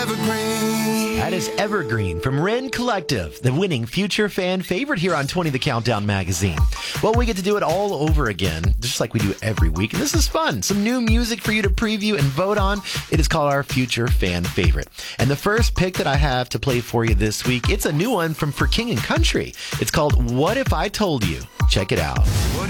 evergreen. That is Evergreen from Ren Collective, the winning future fan favorite here on 20 The Countdown magazine. Well, we get to do it all over again, just like we do every week. And this is fun. Some new music for you to preview and vote on. It is called our future fan favorite. And the first pick that I have to play for you this week, it's a new one from For King and Country. It's called What If I Told You? Check it out. What